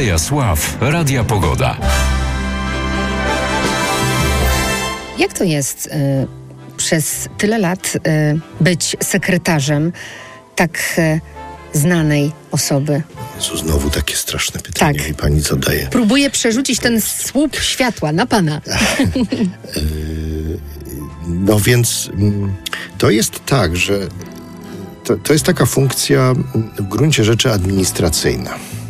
Aleja Sław, Radia Pogoda. Jak to jest przez tyle lat być sekretarzem tak znanej osoby? Jezu, znowu takie straszne pytanie. Tak. I pani zadaje. Próbuję przerzucić ten słup światła na pana. No więc to jest tak, że to jest taka funkcja w gruncie rzeczy administracyjna.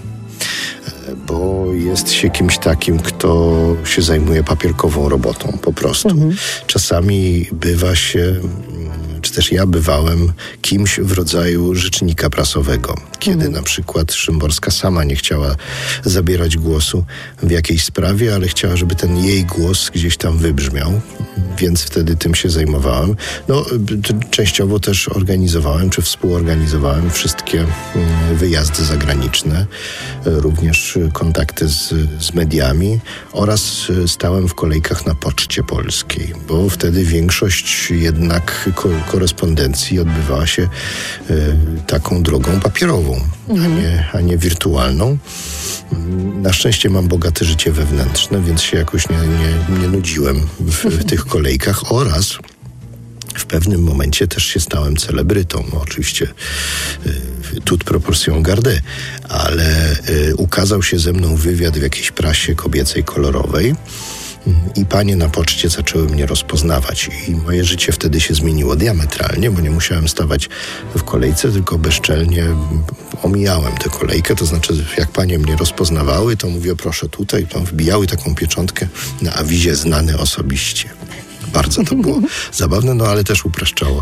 Bo jest się kimś takim, kto się zajmuje papierkową robotą po prostu. Czasami bywa się, czy też ja bywałem kimś w rodzaju rzecznika prasowego. Kiedy na przykład Szymborska sama nie chciała zabierać głosu w jakiejś sprawie, ale chciała, żeby ten jej głos gdzieś tam wybrzmiał, więc wtedy tym się zajmowałem. No, częściowo też organizowałem, czy współorganizowałem wszystkie wyjazdy zagraniczne, również kontakty z mediami oraz stałem w kolejkach na Poczcie Polskiej, bo wtedy większość jednak korespondencji odbywała się taką drogą papierową, a nie wirtualną. Na szczęście mam bogate życie wewnętrzne, więc się jakoś nie nudziłem w tych kolejkach oraz w pewnym momencie też się stałem celebrytą. No, oczywiście toute proportion gardée, ale ukazał się ze mną wywiad w jakiejś prasie kobiecej kolorowej i panie na poczcie zaczęły mnie rozpoznawać i moje życie wtedy się zmieniło diametralnie, bo nie musiałem stawać w kolejce, tylko bezczelnie omijałem tę kolejkę, to znaczy jak panie mnie rozpoznawały, to mówię proszę tutaj, tam wbijały taką pieczątkę na awizie znany osobiście. Bardzo to było zabawne, no ale też upraszczało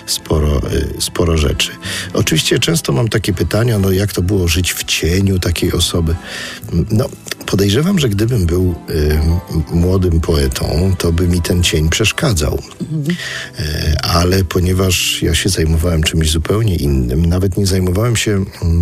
sporo rzeczy. Oczywiście często mam takie pytania, no jak to było żyć w cieniu takiej osoby? No podejrzewam, że gdybym był młodym poetą, to by mi ten cień przeszkadzał. Ale ponieważ ja się zajmowałem czymś zupełnie innym, nawet nie zajmowałem się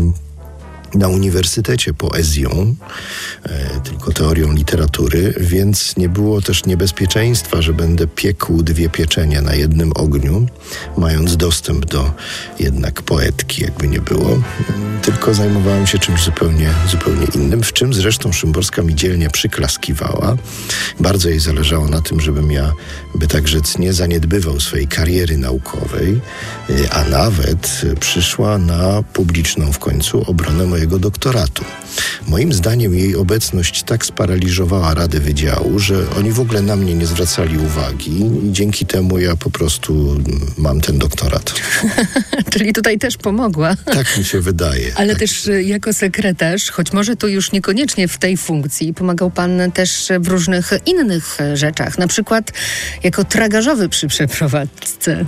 na uniwersytecie poezją, tylko teorią literatury, więc nie było też niebezpieczeństwa, że będę piekł 2 pieczenia na jednym ogniu, mając dostęp do jednak poetki, jakby nie było. Tylko zajmowałem się czymś zupełnie innym, w czym zresztą Szymborska mi dzielnie przyklaskiwała. Bardzo jej zależało na tym, żebym ja, by tak rzec, nie zaniedbywał swojej kariery naukowej, a nawet przyszła na publiczną w końcu obronę mojego doktoratu. Moim zdaniem jej obecność tak sparaliżowała Radę Wydziału, że oni w ogóle na mnie nie zwracali uwagi i dzięki temu ja po prostu mam ten doktorat. Czyli tutaj też pomogła. Tak mi się wydaje. Ale tak. też jako sekretarz, choć może to już niekoniecznie w tej funkcji, pomagał pan też w różnych innych rzeczach, na przykład jako tragarzowy przy przeprowadzce.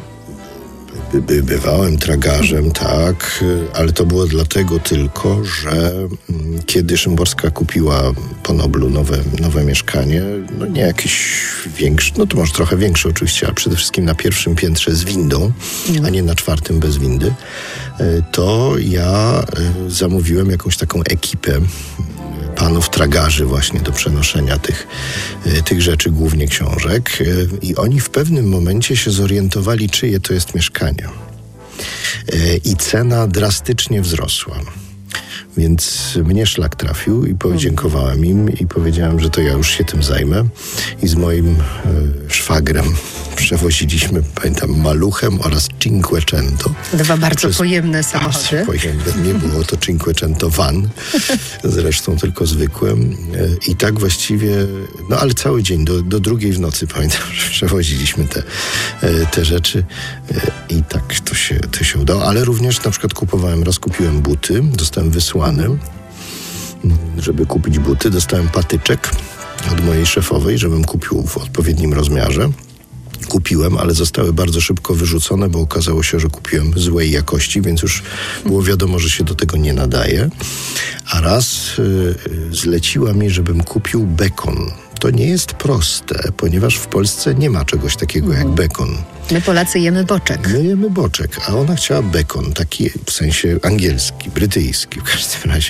Bywałem tragarzem, tak, ale to było dlatego tylko, że kiedy Szymborska kupiła po Noblu nowe mieszkanie, no nie jakieś większe, no to może trochę większe oczywiście, ale przede wszystkim na pierwszym piętrze z windą, a nie na 4 bez windy, to ja zamówiłem jakąś taką ekipę panów tragarzy właśnie do przenoszenia tych rzeczy, głównie książek. I oni w pewnym momencie się zorientowali, czyje to jest mieszkanie. I cena drastycznie wzrosła. Więc mnie szlak trafił i podziękowałem im i powiedziałem, że to ja już się tym zajmę. I z moim szwagrem przewoziliśmy, pamiętam, Maluchem oraz Cinquecento. 2 bardzo pojemne samochody. Nie było to Cinquecento van, zresztą tylko zwykłym. I tak właściwie, no ale cały dzień, do 2 w nocy, pamiętam, że przewoziliśmy te rzeczy. I tak to się udało. Ale również na przykład kupiłem buty, zostałem wysłany, żeby kupić buty. Dostałem patyczek od mojej szefowej, żebym kupił w odpowiednim rozmiarze. Kupiłem, ale zostały bardzo szybko wyrzucone, bo okazało się, że kupiłem złej jakości, więc już było wiadomo, że się do tego nie nadaje. A raz zleciła mi, żebym kupił bekon. To nie jest proste, ponieważ w Polsce nie ma czegoś takiego jak bekon. My Polacy jemy boczek. My jemy boczek, a ona chciała bekon, taki w sensie angielski, brytyjski w każdym razie.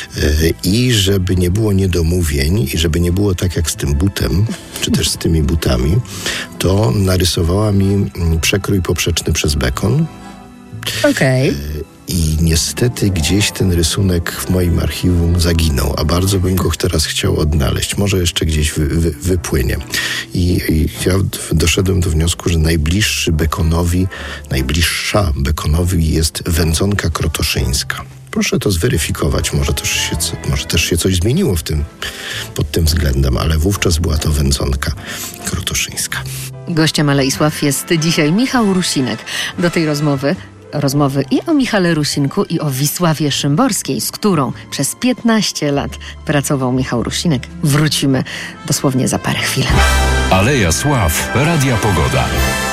I żeby nie było niedomówień i żeby nie było tak jak z tym butem, czy też z tymi butami, to narysowała mi przekrój poprzeczny przez bekon. Okej. I niestety gdzieś ten rysunek w moim archiwum zaginął, a bardzo bym go teraz chciał odnaleźć. Może jeszcze gdzieś wypłynie. I ja doszedłem do wniosku, że najbliższa Bekonowi jest wędzonka krotoszyńska. Proszę to zweryfikować, może też się coś zmieniło pod tym względem, ale wówczas była to wędzonka krotoszyńska. Gościem Aleisław jest dzisiaj Michał Rusinek. Do tej rozmowy i o Michale Rusinku, i o Wisławie Szymborskiej, z którą przez 15 lat pracował Michał Rusinek. Wrócimy dosłownie za parę chwil. Aleja Sław, Radia Pogoda.